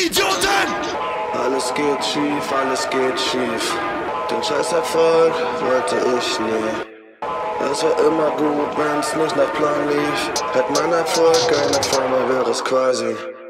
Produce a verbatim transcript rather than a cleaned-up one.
Idioten! Alles geht schief, alles geht schief. Den scheiß Erfolg wollte ich nie. Es war immer gut, wenn's nicht nach Plan lief. Hätt mein Erfolg keine Firma, wäre es quasi